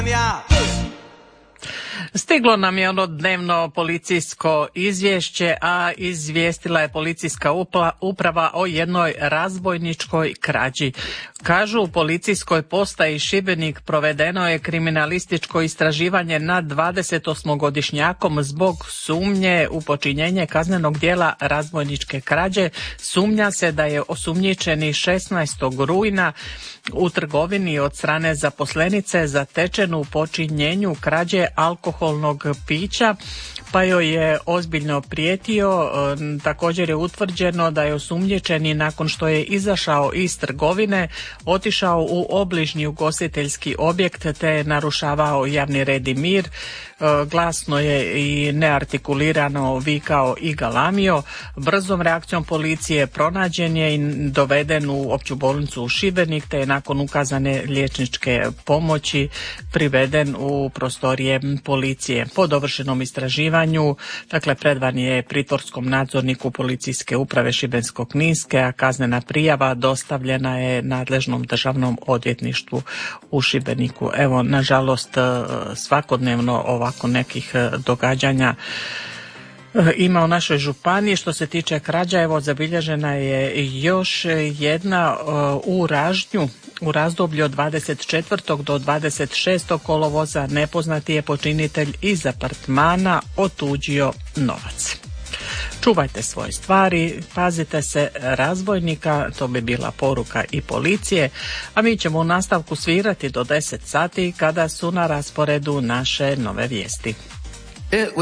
Stiglo nam je ono dnevno policijsko izvješće, a izvijestila je policijska uprava o jednoj razbojničkoj krađi. Kažu u policijskoj postaji Šibenik provedeno je kriminalističko istraživanje nad 28-godišnjakom zbog sumnje u počinjenje kaznenog djela razbojničke krađe. Sumnja se da je osumnjičeni 16. rujna u trgovini od strane zaposlenice zatečen u počinjenju krađe alkoholnog pića, pa joj je ozbiljno prijetio. Također je utvrđeno da je osumnjičeni nakon što je izašao iz trgovine otišao u obližnji ugostiteljski objekt te je narušavao javni red i mir. Glasno je i neartikulirano vikao i galamio. Brzom reakcijom policije pronađen je i doveden u opću bolnicu u Šibenik te je nakon ukazane liječničke pomoći priveden u prostorije policije. Po dovršenom istraživanju, dakle, predan je pritvorskom nadzorniku policijske uprave Šibensko-kninske, a kaznena prijava dostavljena je nadležnom državnom odvjetništvu u Šibeniku. Evo, nažalost, svakodnevno ovako nekih događanja ima u našoj županiji. Što se tiče krađa, evo, zabilježena je još jedna u Ražnju. U razdoblju od 24. do 26. kolovoza nepoznati je počinitelj iz apartmana otuđio novac. Čuvajte svoje stvari, pazite se razbojnika, to bi bila poruka i policije, a mi ćemo u nastavku svirati do 10 sati kada su na rasporedu naše nove vijesti.